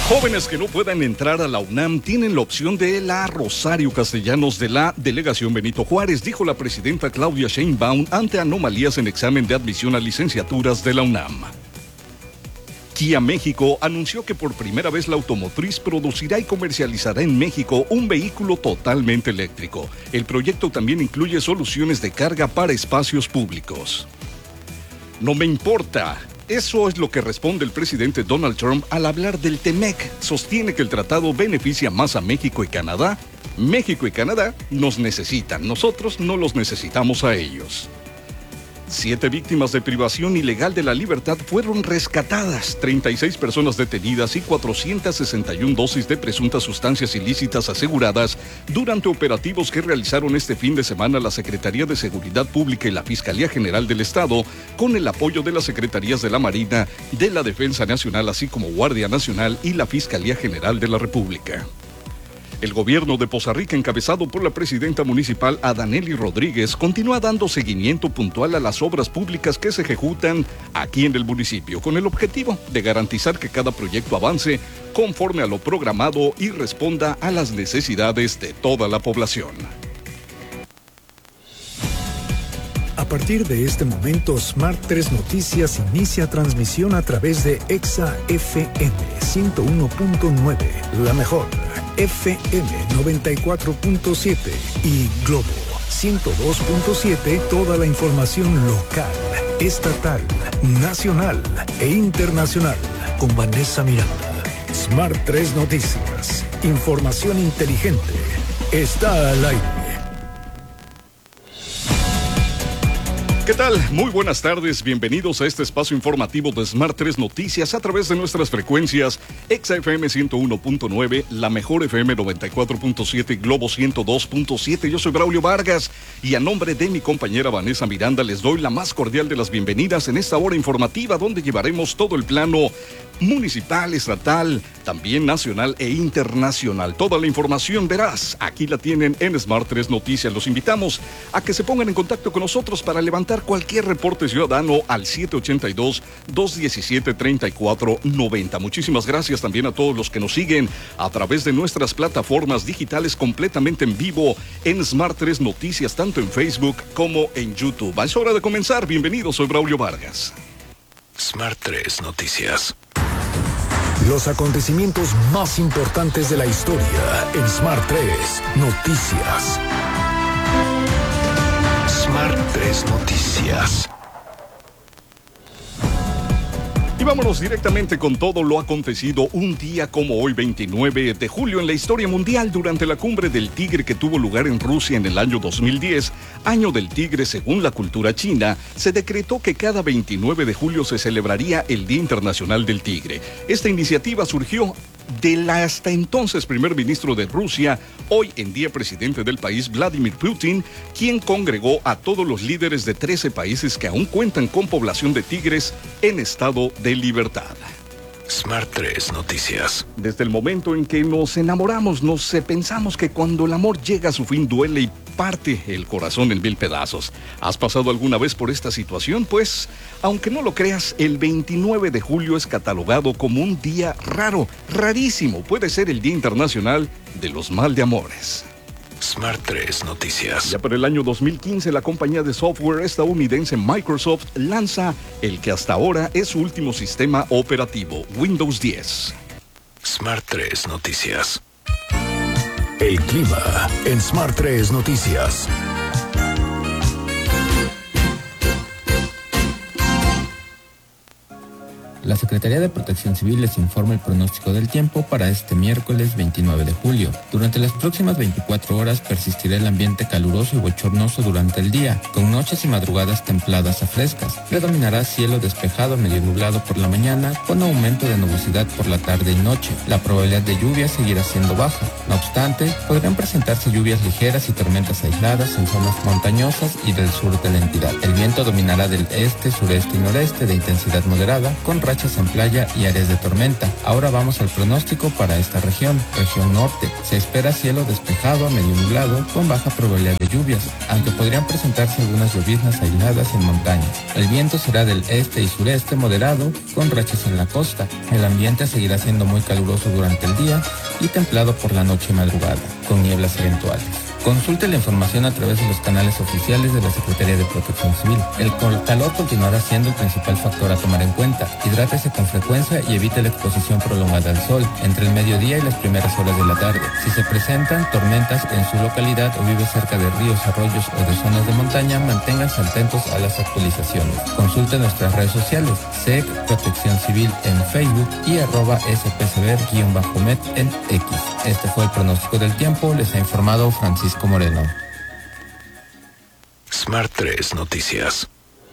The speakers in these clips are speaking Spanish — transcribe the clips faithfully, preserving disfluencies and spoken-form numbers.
Jóvenes que no puedan entrar a la UNAM tienen la opción de la Rosario Castellanos de la Delegación Benito Juárez, dijo la presidenta Claudia Sheinbaum ante anomalías en examen de admisión a licenciaturas de la UNAM. Kia México anunció que por primera vez la automotriz producirá y comercializará en México un vehículo totalmente eléctrico. El proyecto también incluye soluciones de carga para espacios públicos. No me importa. Eso es lo que responde el presidente Donald Trump al hablar del TEMEC. Sostiene que el tratado beneficia más a México y Canadá. México y Canadá nos necesitan, nosotros no los necesitamos a ellos. Siete víctimas de privación ilegal de la libertad fueron rescatadas, treinta y seis personas detenidas y cuatrocientas sesenta y una dosis de presuntas sustancias ilícitas aseguradas durante operativos que realizaron este fin de semana la Secretaría de Seguridad Pública y la Fiscalía General del Estado, con el apoyo de las Secretarías de la Marina, de la Defensa Nacional, así como Guardia Nacional y la Fiscalía General de la República. El gobierno de Poza Rica, encabezado por la presidenta municipal Adanely Rodríguez, continúa dando seguimiento puntual a las obras públicas que se ejecutan aquí en el municipio, con el objetivo de garantizar que cada proyecto avance conforme a lo programado y responda a las necesidades de toda la población. A partir de este momento, Smart tres Noticias inicia transmisión a través de Exa F M ciento uno punto nueve, la mejor, F M noventa y cuatro punto siete y Globo ciento dos punto siete, toda la información local, estatal, nacional e internacional, con Vanessa Miranda. Smart tres Noticias, información inteligente, está al aire. ¿Qué tal? Muy buenas tardes, bienvenidos a este espacio informativo de Smart tres Noticias a través de nuestras frecuencias Exa F M ciento uno punto nueve, la mejor F M noventa y cuatro punto siete, Globo ciento dos punto siete. Yo soy Braulio Vargas y a nombre de mi compañera Vanessa Miranda les doy la más cordial de las bienvenidas en esta hora informativa donde llevaremos todo el plano municipal, estatal, también nacional e internacional. Toda la información verás, aquí la tienen en Smart tres Noticias. Los invitamos a que se pongan en contacto con nosotros para levantar cualquier reporte ciudadano al siete ocho dos, dos uno siete, tres cuatro nueve cero. Muchísimas gracias también a todos los que nos siguen a través de nuestras plataformas digitales completamente en vivo en Smart tres Noticias, tanto en Facebook como en YouTube. Es hora de comenzar. Bienvenidos, soy Braulio Vargas. Smart tres Noticias. Los acontecimientos más importantes de la historia en Smart tres Noticias. Smart tres Noticias. Y vámonos directamente con todo lo acontecido un día como hoy, veintinueve de julio, en la historia mundial. Durante la cumbre del tigre que tuvo lugar en Rusia en el año dos mil diez, año del tigre según la cultura china, se decretó que cada veintinueve de julio se celebraría el Día Internacional del Tigre. Esta iniciativa surgió del hasta entonces primer ministro de Rusia, hoy en día presidente del país, Vladimir Putin, quien congregó a todos los líderes de trece países que aún cuentan con población de tigres en estado de libertad. Smart tres Noticias. Desde el momento en que nos enamoramos, nos eh, pensamos que cuando el amor llega a su fin duele y parte el corazón en mil pedazos. ¿Has pasado alguna vez por esta situación? Pues, aunque no lo creas, el veintinueve de julio es catalogado como un día raro, rarísimo. Puede ser el Día Internacional de los Mal de Amores. Smart tres Noticias. Ya para el año dos mil quince, la compañía de software estadounidense Microsoft lanza el que hasta ahora es su último sistema operativo, Windows diez. Smart tres Noticias. El clima en Smart tres Noticias. La Secretaría de Protección Civil les informa el pronóstico del tiempo para este miércoles veintinueve de julio. Durante las próximas veinticuatro horas persistirá el ambiente caluroso y bochornoso durante el día, con noches y madrugadas templadas a frescas. Predominará cielo despejado medio nublado por la mañana, con aumento de nubosidad por la tarde y noche. La probabilidad de lluvia seguirá siendo baja. No obstante, podrán presentarse lluvias ligeras y tormentas aisladas en zonas montañosas y del sur de la entidad. El viento dominará del este, sureste y noreste de intensidad moderada, con rachas rachas en playa y áreas de tormenta. Ahora vamos al pronóstico para esta región, región norte. Se espera cielo despejado a medio nublado con baja probabilidad de lluvias, aunque podrían presentarse algunas lloviznas aisladas en montañas. El viento será del este y sureste moderado con rachas en la costa. El ambiente seguirá siendo muy caluroso durante el día y templado por la noche y madrugada, con nieblas eventuales. Consulte la información a través de los canales oficiales de la Secretaría de Protección Civil. El calor continuará siendo el principal factor a tomar en cuenta. Hidrátese con frecuencia y evite la exposición prolongada al sol entre el mediodía y las primeras horas de la tarde. Si se presentan tormentas en su localidad o vive cerca de ríos, arroyos o de zonas de montaña, manténganse atentos a las actualizaciones. Consulte nuestras redes sociales, S E C Protección Civil en Facebook y arroba spcber-met en X. Este fue el pronóstico del tiempo. Les ha informado Francisco Moreno. Smart tres Noticias.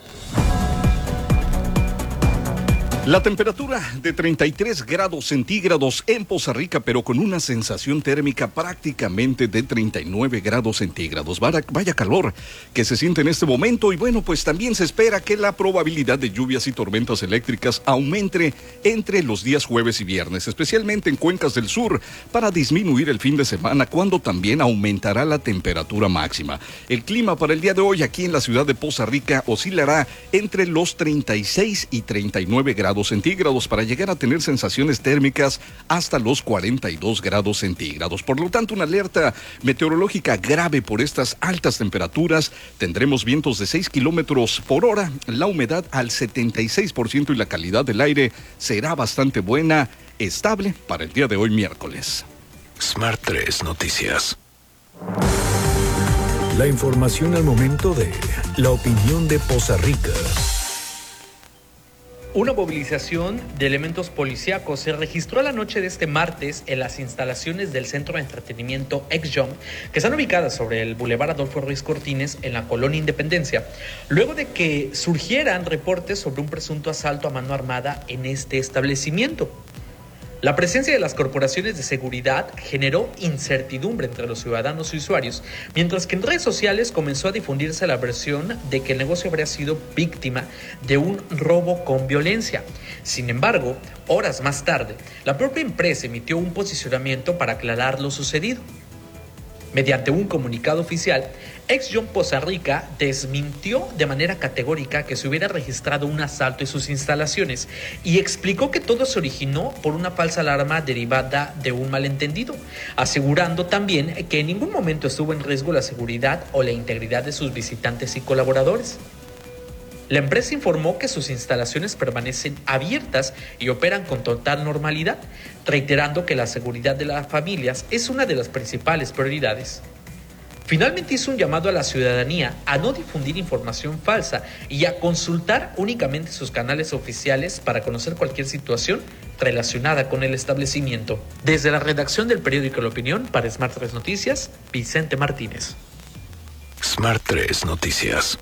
La temperatura de treinta y tres grados centígrados en Poza Rica, pero con una sensación térmica prácticamente de treinta y nueve grados centígrados. Vaya, vaya calor que se siente en este momento. Y bueno, pues también se espera que la probabilidad de lluvias y tormentas eléctricas aumente entre los días jueves y viernes, especialmente en cuencas del sur, para disminuir el fin de semana, cuando también aumentará la temperatura máxima. El clima para el día de hoy aquí en la ciudad de Poza Rica oscilará entre los treinta y seis y treinta y nueve grados centígrados para llegar a tener sensaciones térmicas hasta los cuarenta y dos grados centígrados. Por lo tanto, una alerta meteorológica grave por estas altas temperaturas. Tendremos vientos de seis kilómetros por hora, la humedad al setenta y seis por ciento y la calidad del aire será bastante buena, estable para el día de hoy miércoles. Smart tres Noticias. La información al momento de la opinión de Poza Rica. Una movilización de elementos policíacos se registró la noche de este martes en las instalaciones del Centro de Entretenimiento X-Jump, que están ubicadas sobre el Boulevard Adolfo Ruiz Cortines en la Colonia Independencia, luego de que surgieran reportes sobre un presunto asalto a mano armada en este establecimiento. La presencia de las corporaciones de seguridad generó incertidumbre entre los ciudadanos y usuarios, mientras que en redes sociales comenzó a difundirse la versión de que el negocio habría sido víctima de un robo con violencia. Sin embargo, horas más tarde, la propia empresa emitió un posicionamiento para aclarar lo sucedido. Mediante un comunicado oficial, X-Jump Poza Rica desmintió de manera categórica que se hubiera registrado un asalto en sus instalaciones y explicó que todo se originó por una falsa alarma derivada de un malentendido, asegurando también que en ningún momento estuvo en riesgo la seguridad o la integridad de sus visitantes y colaboradores. La empresa informó que sus instalaciones permanecen abiertas y operan con total normalidad, reiterando que la seguridad de las familias es una de las principales prioridades. Finalmente hizo un llamado a la ciudadanía a no difundir información falsa y a consultar únicamente sus canales oficiales para conocer cualquier situación relacionada con el establecimiento. Desde la redacción del periódico La Opinión, para Smart tres Noticias, Vicente Martínez. Smart tres Noticias.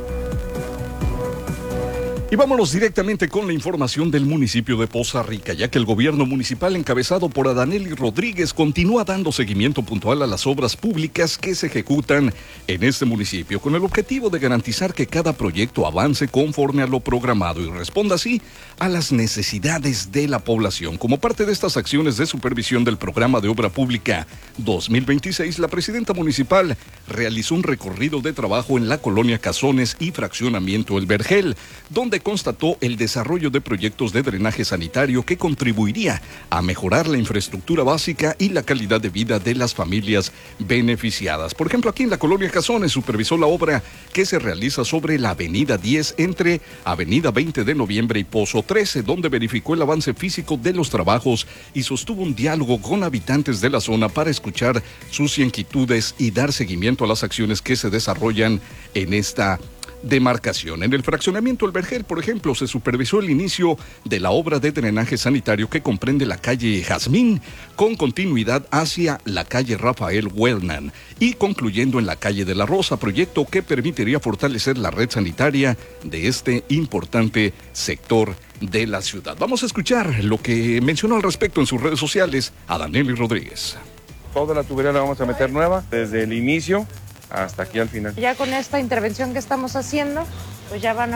Y vámonos directamente con la información del municipio de Poza Rica, ya que el gobierno municipal encabezado por Adanely Rodríguez continúa dando seguimiento puntual a las obras públicas que se ejecutan en este municipio, con el objetivo de garantizar que cada proyecto avance conforme a lo programado y responda así a las necesidades de la población. Como parte de estas acciones de supervisión del programa de obra pública dos mil veintiséis, la presidenta municipal realizó un recorrido de trabajo en la colonia Cazones y fraccionamiento El Vergel, donde constató el desarrollo de proyectos de drenaje sanitario que contribuiría a mejorar la infraestructura básica y la calidad de vida de las familias beneficiadas. Por ejemplo, aquí en la colonia Cazones supervisó la obra que se realiza sobre la avenida diez entre avenida veinte de noviembre y Pozo trece, donde verificó el avance físico de los trabajos y sostuvo un diálogo con habitantes de la zona para escuchar sus inquietudes y dar seguimiento a las acciones que se desarrollan en esta demarcación. En el fraccionamiento El Vergel, por ejemplo, se supervisó el inicio de la obra de drenaje sanitario que comprende la calle Jazmín con continuidad hacia la calle Rafael Wellman y concluyendo en la calle de la Rosa, proyecto que permitiría fortalecer la red sanitaria de este importante sector de la ciudad. Vamos a escuchar lo que mencionó al respecto en sus redes sociales Adanely Rodríguez. Toda la tubería la vamos a meter nueva desde el inicio hasta aquí al final. Ya con esta intervención que estamos haciendo, pues ya van a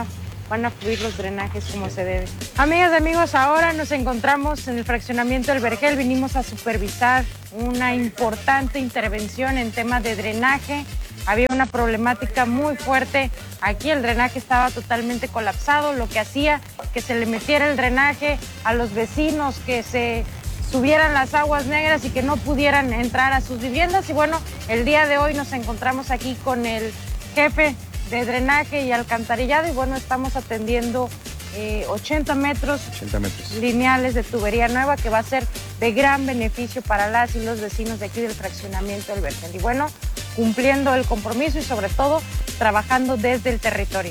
van a fluir los drenajes como se debe. Amigas y amigos, ahora nos encontramos en el fraccionamiento del Vergel. Vinimos a supervisar una importante intervención en temas de drenaje. Había una problemática muy fuerte. Aquí el drenaje estaba totalmente colapsado, lo que hacía que se le metiera el drenaje a los vecinos, que se subieran las aguas negras y que no pudieran entrar a sus viviendas. Y bueno, el día de hoy nos encontramos aquí con el jefe de drenaje y alcantarillado y bueno, estamos atendiendo eh, ochenta metros lineales de tubería nueva que va a ser de gran beneficio para las y los vecinos de aquí del fraccionamiento del Vergel. Y bueno, cumpliendo el compromiso y sobre todo trabajando desde el territorio.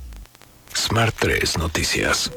Smart tres Noticias.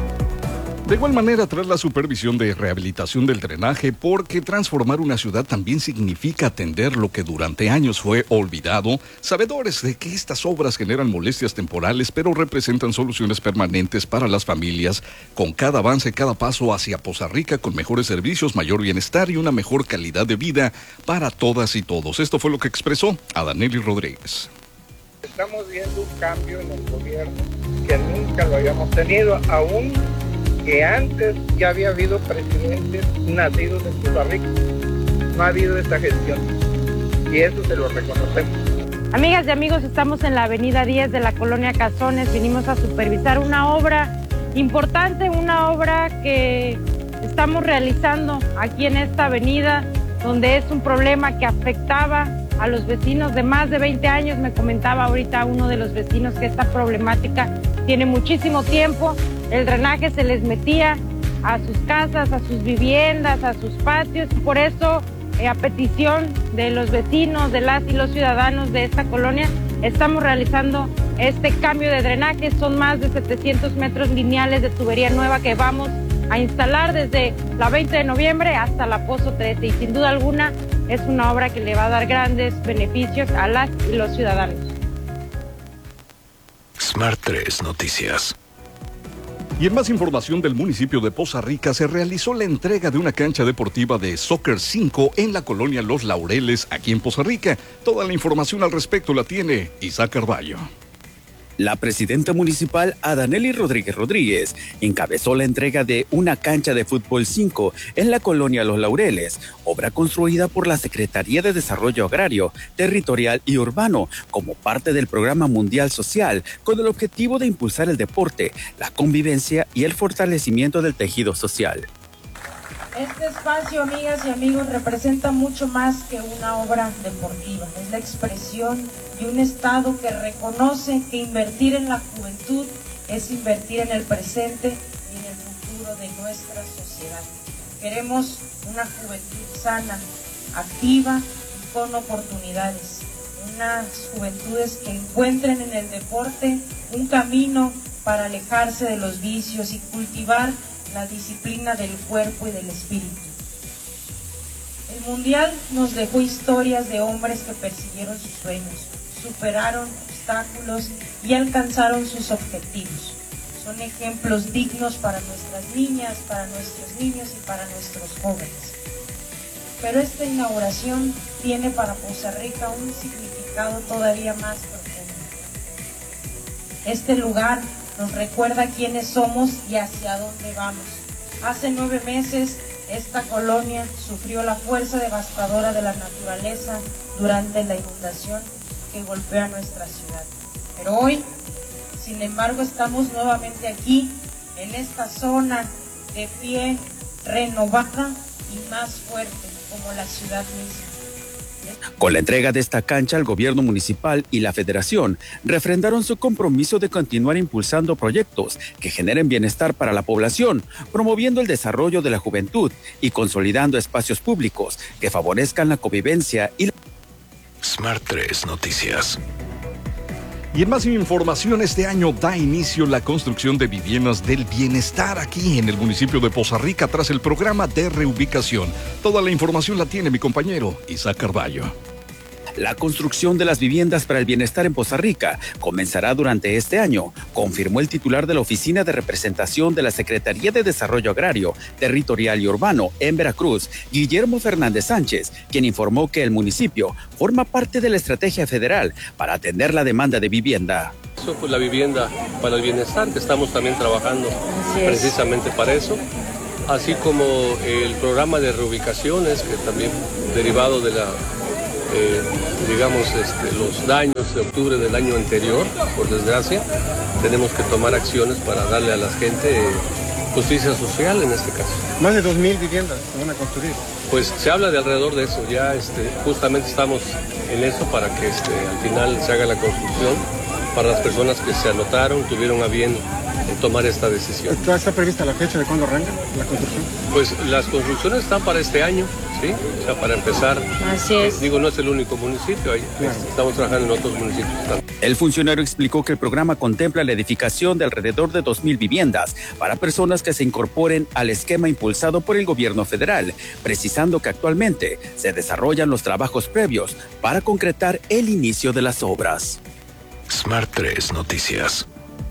De igual manera, tras la supervisión de rehabilitación del drenaje, porque transformar una ciudad también significa atender lo que durante años fue olvidado, sabedores de que estas obras generan molestias temporales, pero representan soluciones permanentes para las familias, con cada avance, cada paso hacia Poza Rica, con mejores servicios, mayor bienestar y una mejor calidad de vida para todas y todos. Esto fue lo que expresó Adanely Rodríguez. Estamos viendo un cambio en el gobierno que nunca lo habíamos tenido, aún que antes ya había habido presidentes nacidos en Poza Rica. No ha habido esta gestión y eso se lo reconocemos. Amigas y amigos, estamos en la avenida diez de la colonia Cazones. Vinimos a supervisar una obra importante, una obra que estamos realizando aquí en esta avenida, donde es un problema que afectaba a los vecinos de más de veinte años. Me comentaba ahorita uno de los vecinos que esta problemática tiene muchísimo tiempo. El drenaje se les metía a sus casas, a sus viviendas, a sus patios. Por eso, eh, a petición de los vecinos, de las y los ciudadanos de esta colonia, estamos realizando este cambio de drenaje. Son más de setecientos metros lineales de tubería nueva que vamos a instalar desde la veinte de noviembre hasta la Pozo trece. Y sin duda alguna es una obra que le va a dar grandes beneficios a las y los ciudadanos. Smart tres Noticias. Y en más información del municipio de Poza Rica, se realizó la entrega de una cancha deportiva de Soccer cinco en la colonia Los Laureles, aquí en Poza Rica. Toda la información al respecto la tiene Isaac Carballo. La presidenta municipal Adanely Rodríguez Rodríguez encabezó la entrega de una cancha de fútbol cinco en la colonia Los Laureles, obra construida por la Secretaría de Desarrollo Agrario, Territorial y Urbano como parte del Programa Mundial Social, con el objetivo de impulsar el deporte, la convivencia y el fortalecimiento del tejido social. Este espacio, amigas y amigos, representa mucho más que una obra deportiva. Es la expresión de un Estado que reconoce que invertir en la juventud es invertir en el presente y en el futuro de nuestra sociedad. Queremos una juventud sana, activa y con oportunidades. Unas juventudes que encuentren en el deporte un camino para alejarse de los vicios y cultivar la disciplina del cuerpo y del espíritu. El Mundial nos dejó historias de hombres que persiguieron sus sueños, superaron obstáculos y alcanzaron sus objetivos. Son ejemplos dignos para nuestras niñas, para nuestros niños y para nuestros jóvenes. Pero esta inauguración tiene para Poza Rica un significado todavía más profundo. Este lugar nos recuerda quiénes somos y hacia dónde vamos. Hace nueve meses, esta colonia sufrió la fuerza devastadora de la naturaleza durante la inundación que golpea nuestra ciudad. Pero hoy, sin embargo, estamos nuevamente aquí, en esta zona, de pie, renovada y más fuerte, como la ciudad misma. Con la entrega de esta cancha, el gobierno municipal y la federación refrendaron su compromiso de continuar impulsando proyectos que generen bienestar para la población, promoviendo el desarrollo de la juventud y consolidando espacios públicos que favorezcan la convivencia y la... Smart tres Noticias. Y en más información, este año da inicio la construcción de viviendas del bienestar aquí en el municipio de Poza Rica tras el programa de reubicación. Toda la información la tiene mi compañero Isaac Carballo. La construcción de las viviendas para el bienestar en Poza Rica comenzará durante este año, confirmó el titular de la Oficina de Representación de la Secretaría de Desarrollo Agrario, Territorial y Urbano en Veracruz, Guillermo Fernández Sánchez, quien informó que el municipio forma parte de la estrategia federal para atender la demanda de vivienda. Eso, pues, la vivienda para el bienestar, que estamos también trabajando precisamente para eso, así como el programa de reubicaciones, que también derivado de la, eh, digamos, este, los daños de octubre del año anterior, por desgracia, tenemos que tomar acciones para darle a la gente eh, justicia social en este caso. Más de dos mil viviendas se van a construir. Pues se habla de alrededor de eso, ya este, justamente estamos en eso para que este, al final se haga la construcción para las personas que se anotaron, tuvieron a bien eh, tomar esta decisión. ¿Está prevista la fecha de cuándo arranca la construcción? Pues las construcciones están para este año, ¿sí? O sea, para empezar. Así es. Eh, digo, no es el único municipio, ahí, claro. Estamos trabajando en otros municipios también. El funcionario explicó que el programa contempla la edificación de alrededor de dos mil viviendas para personas que se incorporen al esquema impulsado por el gobierno federal, precisando que actualmente se desarrollan los trabajos previos para concretar el inicio de las obras. Smart tres Noticias.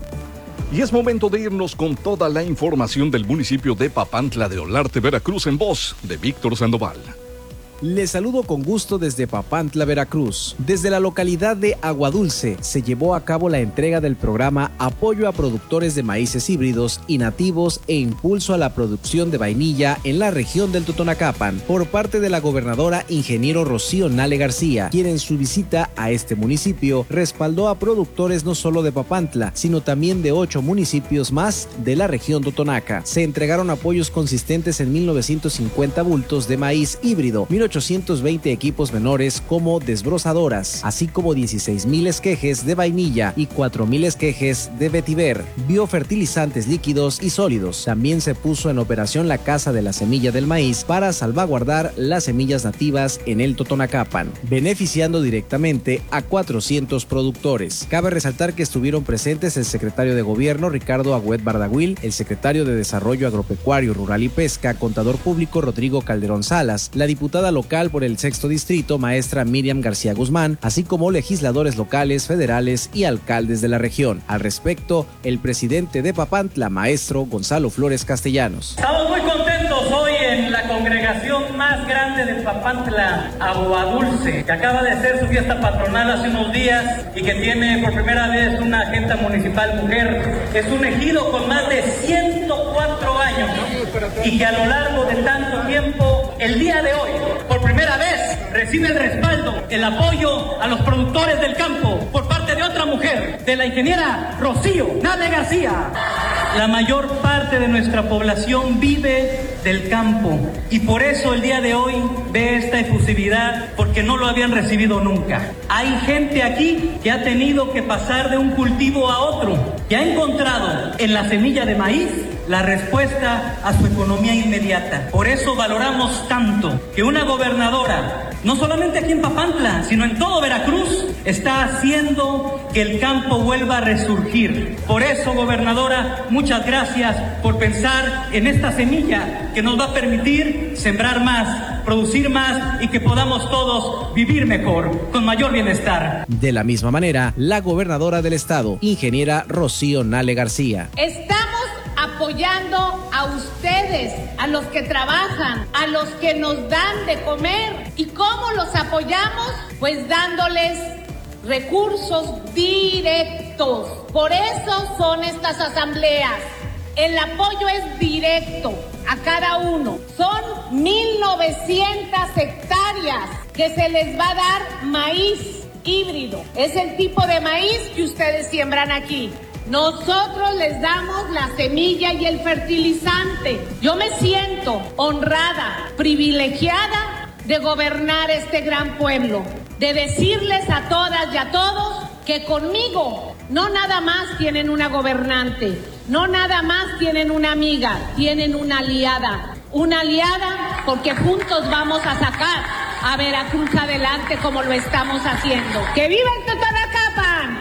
Y es momento de irnos con toda la información del municipio de Papantla de Olarte, Veracruz, en voz de Víctor Sandoval. Les saludo con gusto desde Papantla, Veracruz. Desde la localidad de Aguadulce se llevó a cabo la entrega del programa Apoyo a Productores de Maíces Híbridos y Nativos e Impulso a la Producción de Vainilla en la región del Totonacapan por parte de la gobernadora ingeniero Rocío Nale García, quien en su visita a este municipio respaldó a productores no solo de Papantla, sino también de ocho municipios más de la región Totonaca. Se entregaron apoyos consistentes en mil novecientos cincuenta bultos de maíz híbrido, mil ochocientos veinte equipos menores como desbrozadoras, así como dieciséis mil esquejes de vainilla y cuatro mil esquejes de vetiver, biofertilizantes líquidos y sólidos. También se puso en operación la Casa de la Semilla del Maíz para salvaguardar las semillas nativas en el Totonacapan, beneficiando directamente a cuatrocientos productores. Cabe resaltar que estuvieron presentes el secretario de Gobierno Ricardo Agüet Bardahuil, el secretario de Desarrollo Agropecuario, Rural y Pesca, contador público Rodrigo Calderón Salas, la diputada local por el sexto distrito, maestra Miriam García Guzmán, así como legisladores locales, federales y alcaldes de la región. Al respecto, el presidente de Papantla, maestro Gonzalo Flores Castellanos. Estamos muy contentos hoy en la congregación más grande de Papantla, Aguadulce, que acaba de hacer su fiesta patronal hace unos días y que tiene por primera vez una agente municipal mujer. Es un ejido con más de ciento cuatro años y que a lo largo de tanto tiempo, el día de hoy, por primera vez, recibe el respaldo, el apoyo a los productores del campo por parte de otra mujer, de la ingeniera Rocío Nale García. La mayor parte de nuestra población vive del campo y por eso el día de hoy ve esta efusividad, porque no lo habían recibido nunca. Hay gente aquí que ha tenido que pasar de un cultivo a otro, que ha encontrado en la semilla de maíz la respuesta a su economía inmediata. Por eso valoramos tanto que una gobernadora, no solamente aquí en Papantla, sino en todo Veracruz, está haciendo que el campo vuelva a resurgir. Por eso, gobernadora, muchas gracias por pensar en esta semilla que nos va a permitir sembrar más, producir más y que podamos todos vivir mejor, con mayor bienestar. De la misma manera, la gobernadora del estado, ingeniera Rocío Nale García. Estamos apoyando a ustedes, a los que trabajan, a los que nos dan de comer. ¿Y cómo los apoyamos? Pues dándoles recursos directos. Por eso son estas asambleas. El apoyo es directo a cada uno. Son mil novecientas hectáreas que se les va a dar maíz híbrido. Es el tipo de maíz que ustedes siembran aquí. Nosotros les damos la semilla y el fertilizante. Yo me siento honrada, privilegiada de gobernar este gran pueblo, de decirles a todas y a todos que conmigo no nada más tienen una gobernante, no nada más tienen una amiga, tienen una aliada. Una aliada porque juntos vamos a sacar a Veracruz adelante como lo estamos haciendo. ¡Que viva el Totonacapan!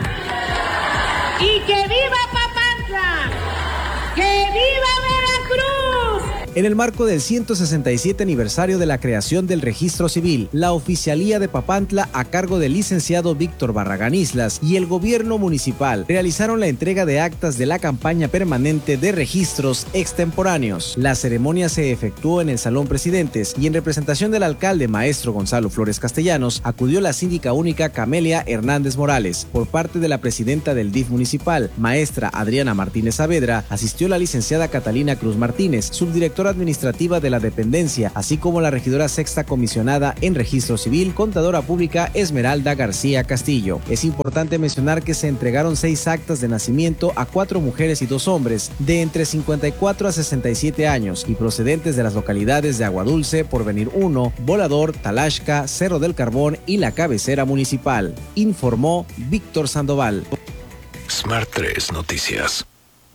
¡Y que viva Papantla! ¡Que viva Veracruz! En el marco del ciento sesenta y siete aniversario de la creación del Registro Civil, la Oficialía de Papantla, a cargo del licenciado Víctor Barragán Islas, y el gobierno municipal realizaron la entrega de actas de la campaña permanente de registros extemporáneos. La ceremonia se efectuó en el Salón Presidentes y en representación del alcalde maestro Gonzalo Flores Castellanos acudió la síndica única Camelia Hernández Morales. Por parte de la presidenta del D I F municipal, maestra Adriana Martínez Saavedra, asistió la licenciada Catalina Cruz Martínez, subdirectora administrativa de la dependencia, así como la regidora sexta comisionada en Registro Civil, contadora pública Esmeralda García Castillo. Es importante mencionar que se entregaron seis actas de nacimiento a cuatro mujeres y dos hombres de entre cincuenta y cuatro a sesenta y siete años y procedentes de las localidades de Aguadulce, Porvenir uno, Volador, Talaxca, Cerro del Carbón y la cabecera municipal, informó Víctor Sandoval. Smart tres Noticias.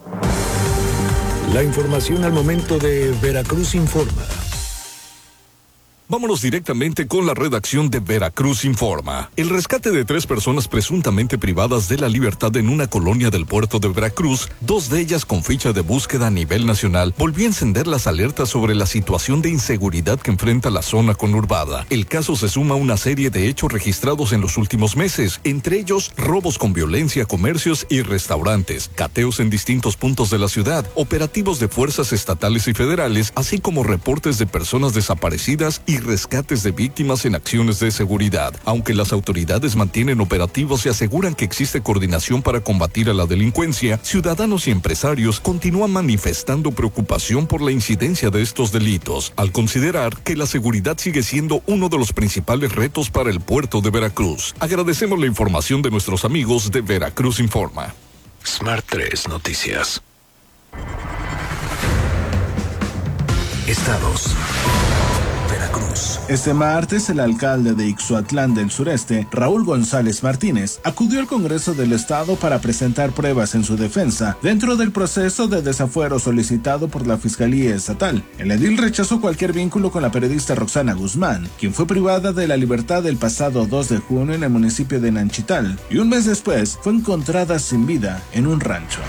La información al momento de Veracruz Informa. Vámonos directamente con la redacción de Veracruz Informa. El rescate de tres personas presuntamente privadas de la libertad en una colonia del puerto de Veracruz, dos de ellas con ficha de búsqueda a nivel nacional, volvió a encender las alertas sobre la situación de inseguridad que enfrenta la zona conurbada. El caso se suma a una serie de hechos registrados en los últimos meses, entre ellos robos con violencia a comercios y restaurantes, cateos en distintos puntos de la ciudad, operativos de fuerzas estatales y federales, así como reportes de personas desaparecidas y rescates de víctimas en acciones de seguridad. Aunque las autoridades mantienen operativos y aseguran que existe coordinación para combatir a la delincuencia, ciudadanos y empresarios continúan manifestando preocupación por la incidencia de estos delitos, al considerar que la seguridad sigue siendo uno de los principales retos para el puerto de Veracruz. Agradecemos la información de nuestros amigos de Veracruz Informa. Smart tres Noticias. Estados. Veracruz. Este martes, el alcalde de Ixhuatlán del Sureste, Raúl González Martínez, acudió al Congreso del Estado para presentar pruebas en su defensa dentro del proceso de desafuero solicitado por la Fiscalía Estatal. El edil rechazó cualquier vínculo con la periodista Roxana Guzmán, quien fue privada de la libertad el pasado dos de junio en el municipio de Nanchital y un mes después fue encontrada sin vida en un rancho.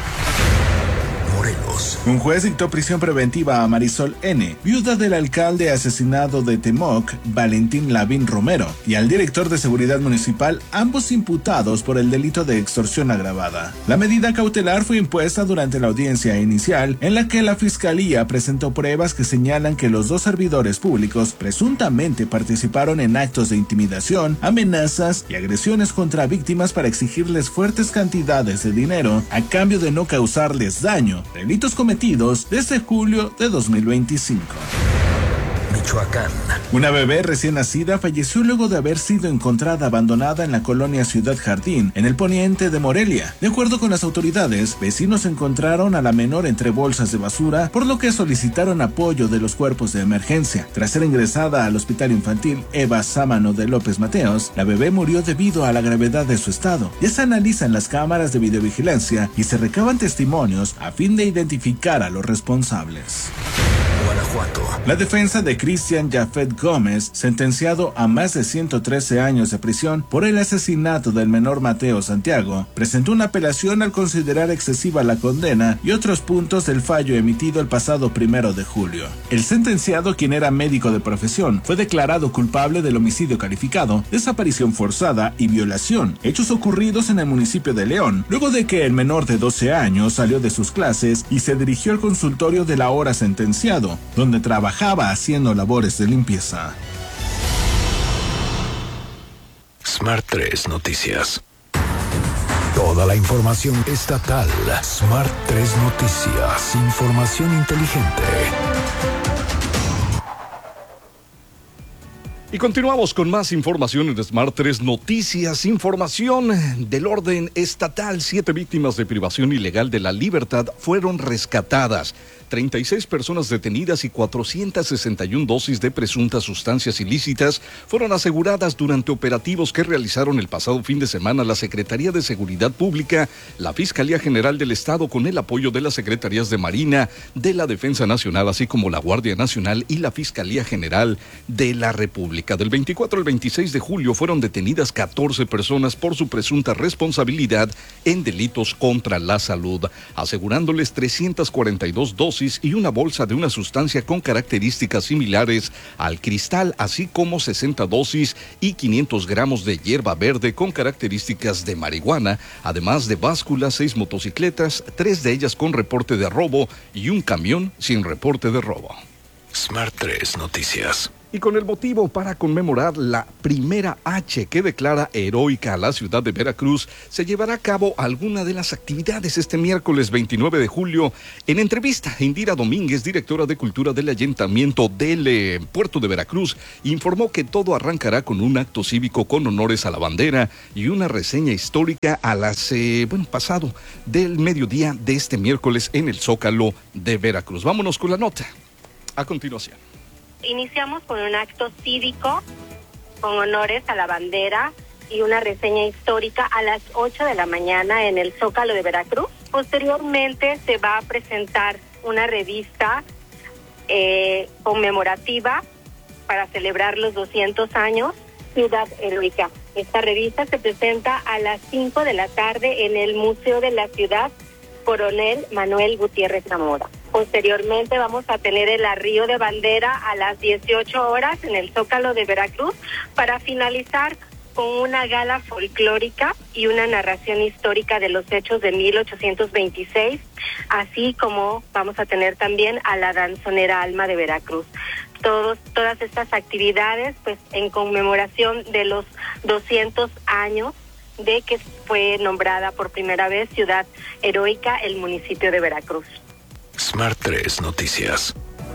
Morelos. Un juez dictó prisión preventiva a Marisol N., viuda del alcalde asesinado de Temoc, Valentín Lavín Romero, y al director de seguridad municipal, ambos imputados por el delito de extorsión agravada. La medida cautelar fue impuesta durante la audiencia inicial, en la que la fiscalía presentó pruebas que señalan que los dos servidores públicos presuntamente participaron en actos de intimidación, amenazas y agresiones contra víctimas para exigirles fuertes cantidades de dinero a cambio de no causarles daño, delitos cometidos desde julio de dos mil veinticinco. Michoacán. Una bebé recién nacida falleció luego de haber sido encontrada abandonada en la colonia Ciudad Jardín, en el poniente de Morelia. De acuerdo con las autoridades, vecinos encontraron a la menor entre bolsas de basura, por lo que solicitaron apoyo de los cuerpos de emergencia. Tras ser ingresada al hospital infantil Eva Sámano de López Mateos, la bebé murió debido a la gravedad de su estado. Ya se analizan las cámaras de videovigilancia y se recaban testimonios a fin de identificar a los responsables. Guanajuato. La defensa de Cristian Jafet Gómez, sentenciado a más de ciento trece años de prisión por el asesinato del menor Mateo Santiago, presentó una apelación al considerar excesiva la condena y otros puntos del fallo emitido el pasado primero de julio. El sentenciado, quien era médico de profesión, fue declarado culpable del homicidio calificado, desaparición forzada y violación, hechos ocurridos en el municipio de León, luego de que el menor de doce años salió de sus clases y se dirigió al consultorio del ahora sentenciado, donde trabajaba haciendo labores de limpieza. Smart tres Noticias. Toda la información estatal. Smart tres Noticias. Información inteligente. Y continuamos con más información en Smart tres Noticias. Información del orden estatal. Siete víctimas de privación ilegal de la libertad fueron rescatadas. treinta y seis personas detenidas y cuatrocientas sesenta y una dosis de presuntas sustancias ilícitas fueron aseguradas durante operativos que realizaron el pasado fin de semana la Secretaría de Seguridad Pública, la Fiscalía General del Estado, con el apoyo de las Secretarías de Marina, de la Defensa Nacional, así como la Guardia Nacional y la Fiscalía General de la República. Del veinticuatro al veintiséis de julio fueron detenidas catorce personas por su presunta responsabilidad en delitos contra la salud, asegurándoles trescientas cuarenta y dos dosis dosis y una bolsa de una sustancia con características similares al cristal, así como sesenta dosis y quinientos gramos de hierba verde con características de marihuana, además de básculas, seis motocicletas, tres de ellas con reporte de robo y un camión sin reporte de robo. Smart tres Noticias. Y con el motivo para conmemorar la primera H que declara heroica a la ciudad de Veracruz, se llevará a cabo alguna de las actividades este miércoles veintinueve de julio. En entrevista, Indira Domínguez, directora de Cultura del Ayuntamiento del eh, Puerto de Veracruz, informó que todo arrancará con un acto cívico con honores a la bandera y una reseña histórica a las, eh, bueno, pasado del mediodía de este miércoles en el Zócalo de Veracruz. Vámonos con la nota a continuación. Iniciamos con un acto cívico con honores a la bandera y una reseña histórica a las ocho de la mañana en el Zócalo de Veracruz. Posteriormente se va a presentar una revista eh, conmemorativa para celebrar los doscientos años Ciudad Heroica. Esta revista se presenta a las cinco de la tarde en el Museo de la Ciudad Coronel Manuel Gutiérrez Zamora. Posteriormente vamos a tener el arrío de bandera a las dieciocho horas en el Zócalo de Veracruz para finalizar con una gala folclórica y una narración histórica de los hechos de mil ochocientos veintiséis, así como vamos a tener también a la danzonera Alma de Veracruz. Todos, todas estas actividades pues en conmemoración de los doscientos años de que fue nombrada por primera vez Ciudad Heroica el municipio de Veracruz. Smart tres Noticias.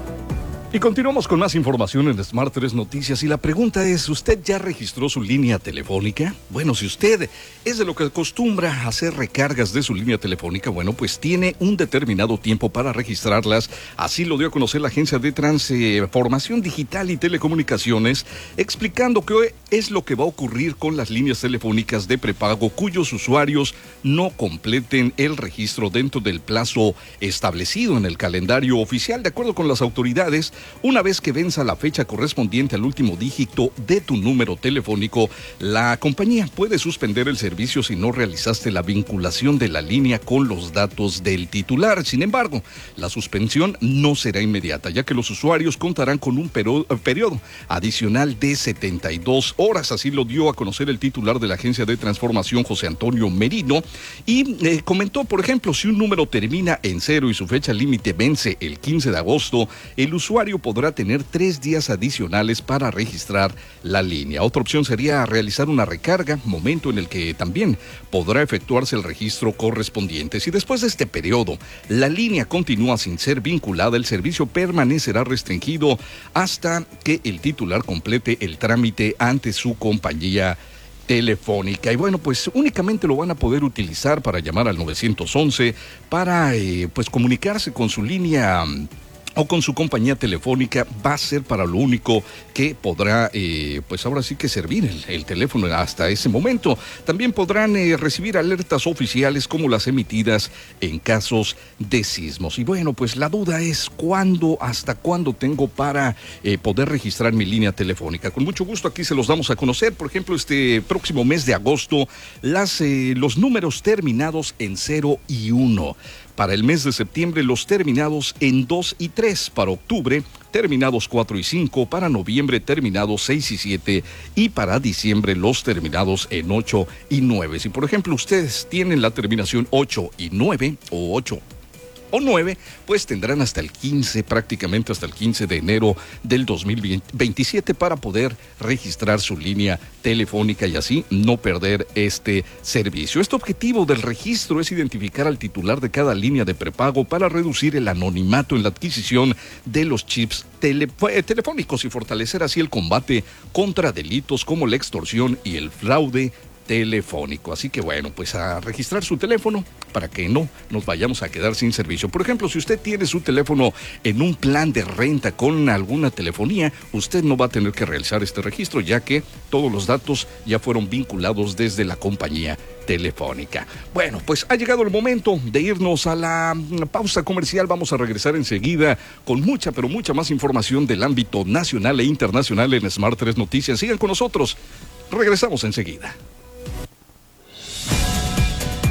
Y continuamos con más información en Smart tres Noticias y la pregunta es, ¿usted ya registró su línea telefónica? Bueno, si usted es de lo que acostumbra a hacer recargas de su línea telefónica, bueno, pues tiene un determinado tiempo para registrarlas. Así lo dio a conocer la Agencia de Transformación Digital y Telecomunicaciones, explicando qué es lo que va a ocurrir con las líneas telefónicas de prepago cuyos usuarios no completen el registro dentro del plazo establecido en el calendario oficial. De acuerdo con las autoridades, una vez que venza la fecha correspondiente al último dígito de tu número telefónico, la compañía puede suspender el servicio si no realizaste la vinculación de la línea con los datos del titular. Sin embargo, la suspensión no será inmediata, ya que los usuarios contarán con un periodo adicional de setenta y dos horas. Así lo dio a conocer el titular de la Agencia de Transformación, José Antonio Merino, y eh, comentó, por ejemplo, si un número termina en cero y su fecha límite vence el quince de agosto, el usuario podrá tener tres días adicionales para registrar la línea. Otra opción sería realizar una recarga, momento en el que también podrá efectuarse el registro correspondiente. Si después de este periodo la línea continúa sin ser vinculada, el servicio permanecerá restringido hasta que el titular complete el trámite ante su compañía telefónica. Y bueno, pues únicamente lo van a poder utilizar para llamar al nueve once, para eh, pues comunicarse con su línea o con su compañía telefónica. Va a ser para lo único que podrá, eh, pues ahora sí que servir el, el teléfono hasta ese momento. También podrán eh, recibir alertas oficiales como las emitidas en casos de sismos. Y bueno, pues la duda es cuándo, hasta cuándo tengo para eh, poder registrar mi línea telefónica. Con mucho gusto aquí se los damos a conocer. Por ejemplo, este próximo mes de agosto, las, eh, los números terminados en cero y uno. Para el mes de septiembre, los terminados en dos y tres. Para octubre, terminados cuatro y cinco. Para noviembre, terminados seis y siete. Y para diciembre, los terminados en ocho y nueve. Si, por ejemplo, ustedes tienen la terminación ocho y nueve o ocho o nueve, pues tendrán hasta el quince, prácticamente hasta el quince de enero del dos mil veintisiete para poder registrar su línea telefónica y así no perder este servicio. Este objetivo del registro es identificar al titular de cada línea de prepago para reducir el anonimato en la adquisición de los chips tele, telefónicos y fortalecer así el combate contra delitos como la extorsión y el fraude telefónico. Así que bueno, pues a registrar su teléfono para que no nos vayamos a quedar sin servicio. Por ejemplo, si usted tiene su teléfono en un plan de renta con alguna telefonía, usted no va a tener que realizar este registro, ya que todos los datos ya fueron vinculados desde la compañía telefónica. Bueno, pues ha llegado el momento de irnos a la pausa comercial. Vamos a regresar enseguida con mucha, pero mucha más información del ámbito nacional e internacional en Smart tres Noticias. Sigan con nosotros. Regresamos enseguida.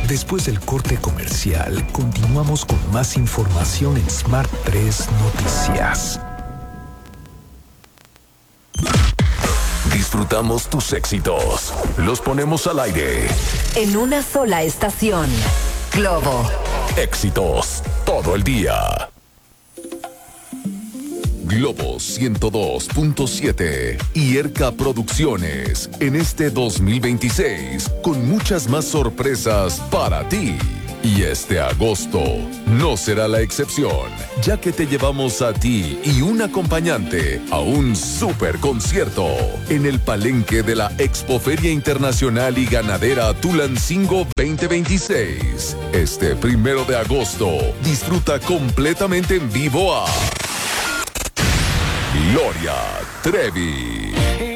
Después del corte comercial, continuamos con más información en Smart tres Noticias. Disfrutamos tus éxitos. Los ponemos al aire. En una sola estación. Globo. Éxitos todo el día. Globo ciento dos punto siete y Erca Producciones en este dos mil veintiséis con muchas más sorpresas para ti. Y este agosto no será la excepción, ya que te llevamos a ti y un acompañante a un super concierto en el palenque de la Expoferia Internacional y Ganadera Tulancingo veinte veintiséis. Este primero de agosto, disfruta completamente en vivo a Gloria Trevi.